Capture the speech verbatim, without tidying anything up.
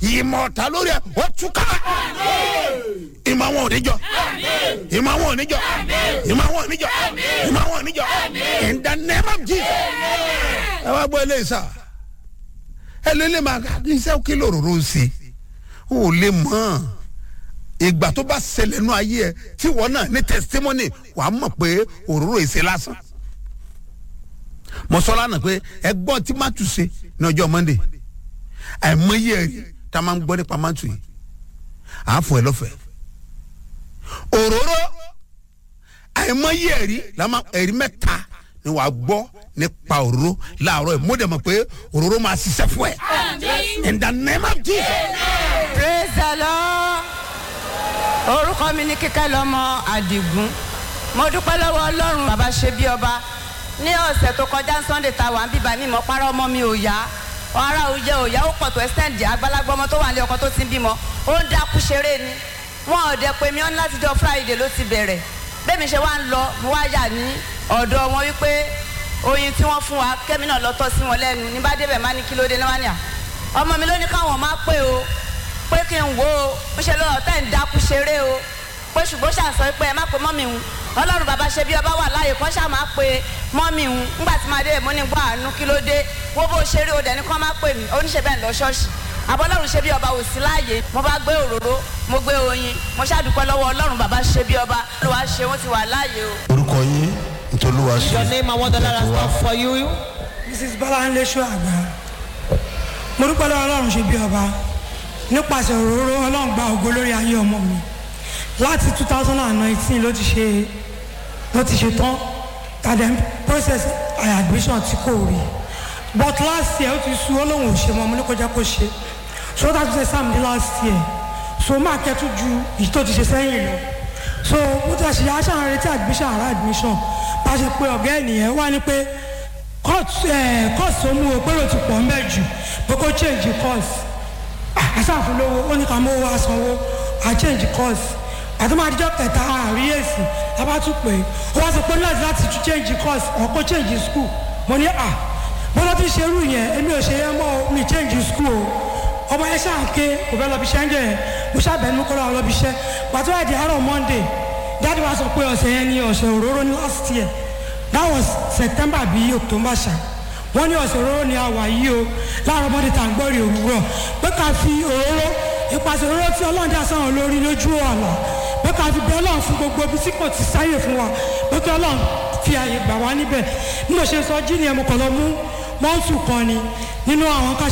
ìmọ̀ ọ̀tá lórí ẹ̀ ó túká ìmọ̀ àwọn oníjọ ìmọ̀ àwọn oníjọ ìmọ̀ àwọn oníjọ ìmọ̀ àwọn oníjọ in the name of Jesus. ẹ wá gbọ́ eléyìí sá ẹ lè lè máa kí iṣẹ́ kí lòróró ń ṣe ó lè mọ̀ ìgbà tó bá ṣẹlẹ̀ nú ayé ẹ tí wọ́n náà ní testimony wàá mọ̀ pé òróró ìṣe lásán. mo sọ lánàá pé ẹgbọ́n tí mátù ṣe ní ọjọ́ Monday àìmọye ẹ̀rí tá a máa ń gbọ́ nípa mátù yìí àáfọ̀ ẹ̀ lọ́fẹ̀ẹ́ òróró àìmọye ẹ̀rí ẹ̀rí mẹ́ta ni wàá gbọ́ nípa òróró láàárọ̀ ẹ̀ mo dẹ̀ mọ̀ pé òróró máa ṣiṣẹ́ fún ẹ̀ in the name of Jesus. Praise the Lord. Orúkọ mi ní Kíkẹ́ lọ́mọ Àdìgún. Mo dúpẹ́ lọ́wọ́ Ọlọ́run bàbá ṣe bí ọba. Ní ọ̀sẹ̀ tó kọjá Sunday ta wà ń bíbá mi mọ̀ parọ́ ọmọ mi ò yá. Ara òye ò yá ó pọ̀ tó extend àgbàlagbà ọmọ tó wà ní ọkọ tó ti ń bímọ. Ó ń dákú ṣeré ni. Wọ́n ò dẹ̀ pé mi ọ́n láti jọ Friday ló ti bẹ̀rẹ̀. Bẹ́ẹ̀mi ṣe wá ń lọ mo wá yà ní ọ̀dọ̀ wọn wípé oyin tí wọ́n fún wa kẹ́mi náà lọ́tọ́ sí wọn lẹ́nu ní bá débẹ̀ má ní kí ló dé náà ní à. Ọmọ mi ló ní káwọn má pé o pé kí n wo o ń ṣe lọ́rọ̀ tẹ́ ń dákú ṣeré o pé ṣùgbọ́n ṣàṣọ pé ẹ má pe mọ́mì ń Ọlọ́run bàbá ṣe bí ọba wà láàyè kan ṣáà má pe mọ́mì ń ńgbà tí máa dé mo ní gbọ́ àánú kí ló dé wo bó ṣeré o dẹ̀ ní kán má pè mí oníṣẹ́ bẹ́ẹ̀ lọ ṣọ́ọ̀ṣì àbọ̀lọ́run ṣe bí ọba ò sí láàyè mo bá gbé òróró mo gbé oyin mo ṣàdúpẹ́ lọ́wọ́ Ọlọ́run bàbá ṣe bí ọba Olúwa ṣe wọ́n ti wà láàyè o. orúkọ yín nítorí wàá ṣe your name and what the Lord has done for you. Missus Bọ́láńlé Ṣóàgbà mo dúpẹ́ lọ́wọ́ Ọlọ́run ṣe bí ọba nípasẹ̀ òróró Ọlọ́run gba ògo lórí ayé ọmọ mi láti two thousand nineteen ló ti ṣe ló ti ṣe tán tàdé process admission tí kò rí but last year ó ti sú Ọlọ́run ò ṣe mọ́ mo ní kó jẹ́ kó ṣe so that was exam di last year so máa kẹ́tù ju èyí tó ti ṣe sẹ́yìn lọ so mo ti ṣe aṣáájú retí admission àrà admission bá ṣe pé ọ̀gá ènìyàn wá ní pé course tó mú o pé ó ti pọ̀ ń bẹ̀ jù pé kó change course àṣàfún lówó ó ní ká mú owó asanwó à change course àti máa díjọ́ kẹta àríyèsí lábá tún pé ó wá sọ pé láti láti tún change course or kó change school mo ní à bọ́lá tí ṣerú yẹn èmi ò ṣe yẹn mọ́ mi change school o ọmọ yẹn ṣáàké kò fẹ́ lọ́bi iṣẹ́ ń jẹ́ yẹn mo ṣàbẹ̀nu kó lọ́wọ́ lọ́bi iṣẹ́ pàtó àìdí àárọ̀ Monday dáàdi wa sọ pé ọ̀sẹ̀ yẹn ní ọ̀sẹ̀ òróró ní last year that was September bíi October ṣá wọ́n ní ọ̀sẹ̀ òróró ni a wà yìí o láàárọ̀ Monday tá à ń gbọ́rì òwúrọ̀ pé ká fi òróró ìpàṣẹ òróró tí Ọlọ́run dá sáwọn lórí lójú ọ̀la pé ká fi bẹ Ọlọ́run fún gbogbo ibi tí kò ti sáyè fún wa pé kí Ọlọ́run fi àyè gbà wá níbẹ̀ bí mo ṣe sọ jí ni ẹ̀ mo kàn lọ mú mọ́ọ̀tù kan ni nínú àwọn ká